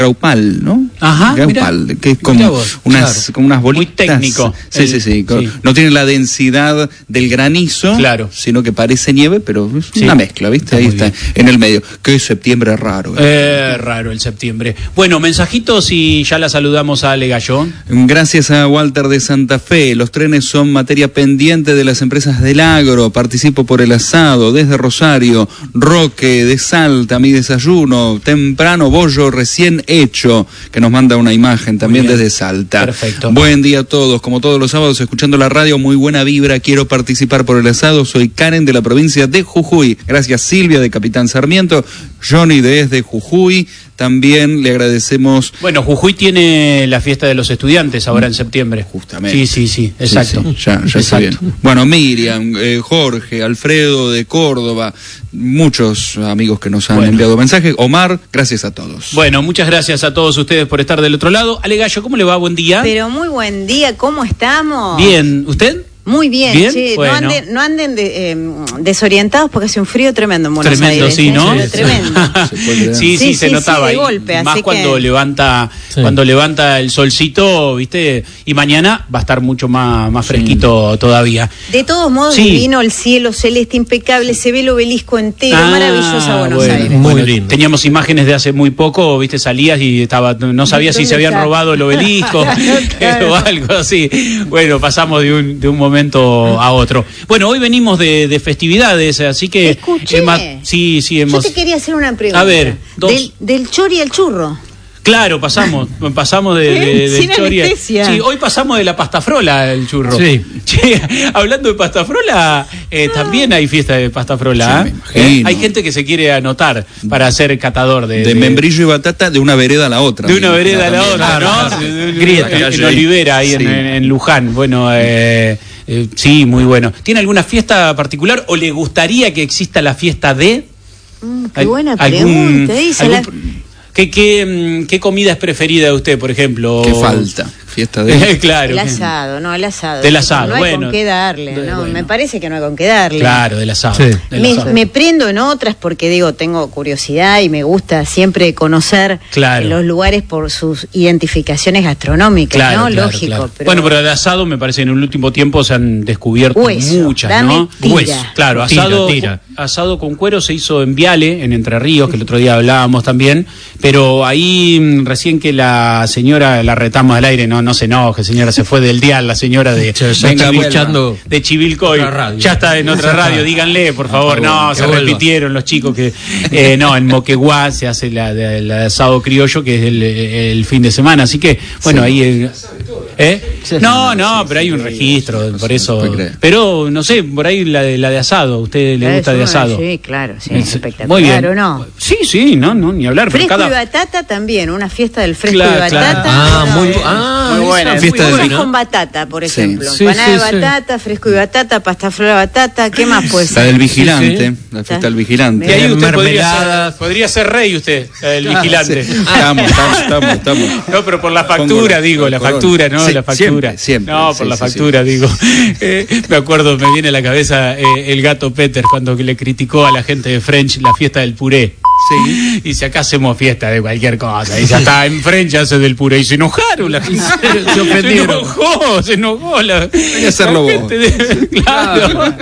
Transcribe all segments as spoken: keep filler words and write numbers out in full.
graupal, ¿no? Ajá, graupal, mirá, que es como vos, unas, claro. como unas bolitas. Muy técnico. Sí, el, sí, sí, sí. No tiene la densidad del granizo, claro. sino que parece nieve, pero es sí. una mezcla, ¿viste? Está Ahí está, bien. En el medio. Qué septiembre raro. Eh, raro el septiembre. Bueno, mensajitos y ya la saludamos a Ale Gallón. Gracias a Walter de Santa Fe. Los trenes son materia pendiente de las empresas del agro. Participo por el asado desde Rosario. Roque de Salta, mi desayuno. Temprano, bollo recién hecho. Que nos manda una imagen también desde Salta. Perfecto. Buen día a todos. Como todos los sábados, escuchando la radio, muy buena vibra. Quiero participar por el asado. Soy Karen de la provincia de Jujuy. Gracias Silvia de Capitán Sarmiento. Johnny desde Jujuy. También le agradecemos. Bueno, Jujuy tiene la fiesta de los estudiantes ahora en septiembre. Justamente. Sí, sí, sí, exacto. Sí, sí, ya, ya está bien. Bueno, Miriam, eh, Jorge, Alfredo de Córdoba, muchos amigos que nos han bueno. enviado mensajes. Omar, gracias a todos. Bueno, muchas gracias a todos ustedes por estar del otro lado. Ale Gallo, ¿cómo le va? Buen día. Pero muy buen día, ¿cómo estamos? Bien, ¿usted? Muy bien, ¿Bien? Sí, Bueno. no anden, no anden de, eh, desorientados porque hace un frío tremendo en Buenos tremendo, Aires. Sí, ¿eh? ¿no? Sí, tremendo. sí, sí, sí, se sí, notaba. Sí, de golpe, y más así cuando que... levanta, sí. cuando levanta el solcito, ¿viste? Y mañana va a estar mucho más, más fresquito sí. todavía. De todos modos, sí. divino, el cielo celeste impecable, se ve el obelisco entero, ah, maravillosa Buenos bueno, Aires. Muy bueno, lindo. Teníamos imágenes de hace muy poco, ¿viste? Salías y estaba, no sabías si se habían está? robado el obelisco claro. o algo así. Bueno, pasamos de un, de un momento a otro. Bueno, hoy venimos de, de festividades, así que... Escuché. Eh, ma- sí, sí, hemos... Yo te quería hacer una pregunta. A ver, dos... Del, del chori al churro. Claro, pasamos, pasamos de, de, de Sin Chori. anestesia. Sí, hoy pasamos de la pastafrola el churro. Sí. Che, hablando de pastafrola, eh, ah. también hay fiesta de pastafrola. Sí, ¿eh? ¿Eh? Hay gente que se quiere anotar para ser catador de... De, de membrillo y batata de una vereda a la otra. De una vereda a la también. otra, Claro, ¿no? claro. Grieta, en, en Olivera, ahí sí. en, en Luján. Bueno, eh, eh, sí, muy bueno. ¿Tiene alguna fiesta particular o le gustaría que exista la fiesta de...? Mm, qué buena algún, pregunta. Dice algún, la... ¿Qué, qué, ¿Qué comida es preferida de usted, por ejemplo? ¿Qué falta? Fiesta de... claro. El asado, no, el asado. Del asado, no hay bueno. con qué darle, De, ¿no? bueno. Me parece que no hay con qué darle. Claro, del asado. Sí. Del Me, asado. me prendo en otras porque, digo, tengo curiosidad y me gusta siempre conocer claro. los lugares por sus identificaciones gastronómicas, Claro, ¿no? claro, Lógico. claro. Pero... Bueno, pero de asado me parece que en el último tiempo se han descubierto Hueso, muchas, dame ¿no? tira. Hueso. Claro, Tira, asado, tira. asado con cuero se hizo en Viale, en Entre Ríos, que el otro día hablábamos también, pero ahí recién que la señora, la retamos al aire, no, no se enoje, señora, se fue del dial, la señora de, Se- se venga, está vuelva, escuchando de Chivilcoy, otra radio. ya está en otra radio, díganle, por favor, Por no, favor, se que vuelva. repitieron los chicos que, eh, no, en Moquegua se hace la, la, la asado criollo, que es el, el fin de semana, así que, bueno, Sí. ahí... el- ¿Eh? No, no, pero hay un registro, por eso. Pero no sé, por ahí la de, la de asado, ¿a usted le gusta de asado? Sí, claro, sí, Es- espectacular, muy bien. ¿o no? Sí, sí, no, no, ni hablar. Pero Fresco cada... y batata también, una fiesta del fresco Claro, y batata. claro. Ah, Pero, muy, eh, ah, muy buena. esa Fiesta muy del- Fresco buena. con batata, por Sí. ejemplo. Sí, Empanada sí, de sí. batata, fresco y batata, pastafrola batata, ¿qué más puede La ser? del vigilante, Sí, la fiesta del vigilante. Y ahí usted podría Mermeladas. ser, podría ser rey usted, el vigilante. Sí. Estamos, estamos, estamos, estamos. No, pero por la Pongo factura, la- digo, la la corona. factura, ¿no? Sí, la factura. siempre, siempre. No, por Sí, la sí, factura, digo. Eh, me acuerdo, me viene a la cabeza eh, el gato Peter cuando le criticó a la gente de French la fiesta del puré. Sí. Y si acá hacemos fiesta de cualquier cosa, y ya está, en French hace del puré, y se enojaron la gente. Se Se ofendieron. enojó, se enojó la, que hacerlo la vos. gente de- claro.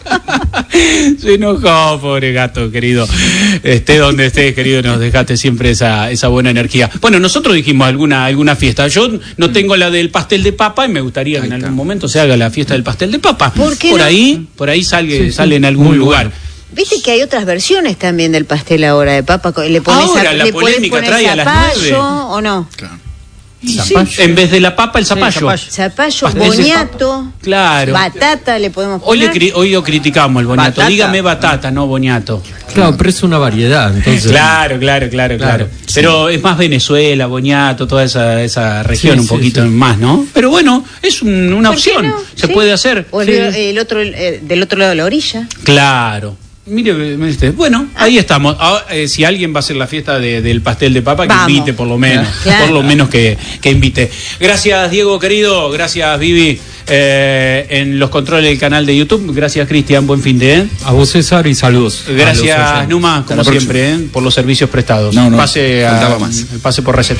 Se enojó, pobre gato, querido. Esté donde estés, querido, nos dejaste siempre esa, esa buena energía. Bueno, nosotros dijimos alguna, alguna fiesta. Yo no tengo la del pastel de papa y me gustaría que en algún momento se haga la fiesta del pastel de papa. ¿Por qué por no? ahí, por ahí sale, Sí, sí. sale en algún Muy lugar. bueno. Viste que hay otras versiones también del pastel ahora de papa. Le pones Ahora, a, la le podés polémica poner trae a las zapallo, nueve. ¿o no? Claro. Y sí, Zapallo. en vez de la papa, el zapallo. zapallo. Zapallo, Pastel de boniato, Claro. batata le podemos Hoy, poner. le, cri- hoy lo criticamos el boniato. Batata. Dígame batata, no boniato. Claro, pero es una variedad, entonces. Claro, claro, claro, claro. Claro, Pero es más Venezuela, Boniato, toda esa, esa región Sí, un sí, poquito sí. más, ¿no? Pero bueno, es un- una ¿Por qué opción. no? Se Sí. puede hacer. O el, Sí. el otro, eh, del otro lado de la orilla. Claro. Mire, mire usted. Bueno, ahí estamos. Ahora, eh, si alguien va a hacer la fiesta de- del pastel de papa, que Vamos. invite por lo menos. Claro. Por lo menos que, que invite. Gracias, Diego, querido. Gracias, Vivi, eh, en los controles del canal de YouTube. Gracias, Cristian. Buen fin de. ¿eh? A vos, César, y saludos. a los Gracias, oyentes. Numa, Hasta como la próxima. siempre, ¿eh? por los servicios prestados. No, no, pase, a- faltaba más. pase por recepción.